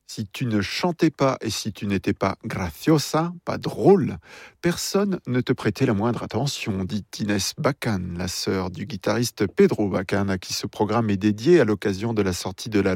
Si tu ne chantais pas et si tu n'étais pas graciosa, pas drôle, personne ne te prêtait la moindre attention, dit Inès Bacan, la sœur du guitariste Pedro Bacan, à qui ce programme est dédié à l'occasion de la sortie de l'album